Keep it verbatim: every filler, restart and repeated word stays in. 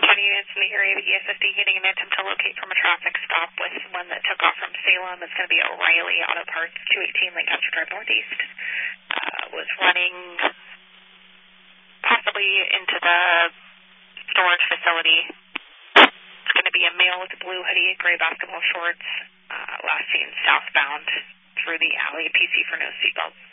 County units in the area of E S S D getting an attempt to locate from a traffic stop with one that took off from Salem. It's going to be O'Reilly Auto Parts, two eighteen Lancaster Drive Northeast. Uh, was running possibly into the storage facility. It's going to be a male with a blue hoodie, gray basketball shorts, uh, last seen southbound through the alley, P C for no seatbelts.